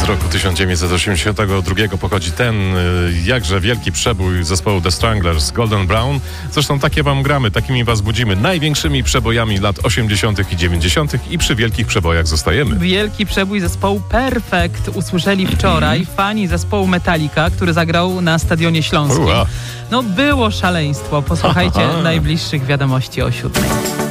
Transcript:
roku 1982 pochodzi ten jakże wielki przebój zespołu The Stranglers, Golden Brown. Zresztą takie wam gramy, takimi was budzimy. Największymi przebojami lat 80. i 90. i przy wielkich przebojach zostajemy. Wielki przebój zespołu Perfect usłyszeli wczoraj fani zespołu Metallica, który zagrał na Stadionie Śląskim. No było szaleństwo. Posłuchajcie najbliższych wiadomości o 7:00.